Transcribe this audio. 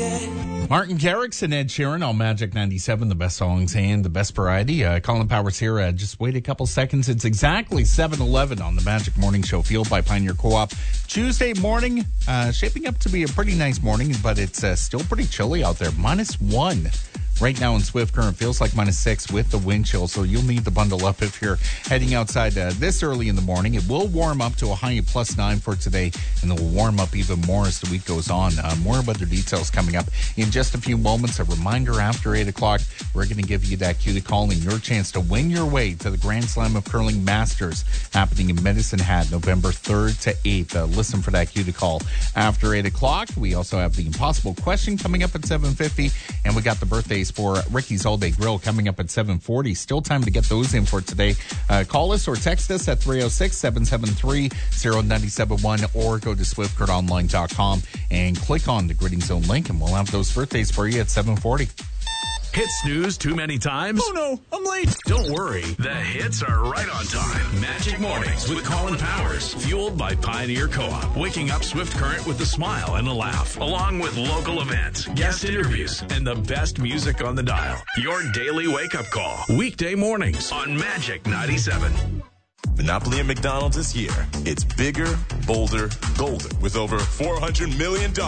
Martin Garrix and Ed Sheeran on Magic 97, the best songs and the best variety. Colin Powers here. Just wait a couple seconds. It's exactly 7:11 on the Magic Morning Show, fueled by Pioneer Co-op. Tuesday morning, shaping up to be a pretty nice morning, but it's still pretty chilly out there. -1. Right now in Swift Current, feels like -6 with the wind chill, so you'll need to bundle up if you're heading outside this early in the morning. It will warm up to a high of +9 for today, and it will warm up even more as the week goes on. More weather details coming up in just a few moments. A reminder, after 8 o'clock, we're going to give you that cue to call in your chance to win your way to the Grand Slam of Curling Masters happening in Medicine Hat, November 3rd to 8th. Listen for that cue to call after 8 o'clock. We also have the impossible question coming up at 7:50, and we got the birthdays for Ricky's All Day Grill coming up at 7:40. Still time to get those in for today. Call us or text us at 306-773-0971 or go to swiftcurtonline.com and click on the Gridding Zone link, and we'll have those birthdays for you at 7:40. Hit snooze too many times? Oh no, I'm late. Don't worry. The hits are right on time. Magic Mornings with Colin Powers. Fueled by Pioneer Co-op. Waking up Swift Current with a smile and a laugh. Along with local events, guest interviews, and the best music on the dial. Your daily wake-up call. Weekday mornings on Magic 97. Monopoly at McDonald's is here. It's bigger, bolder, golder with over $400 million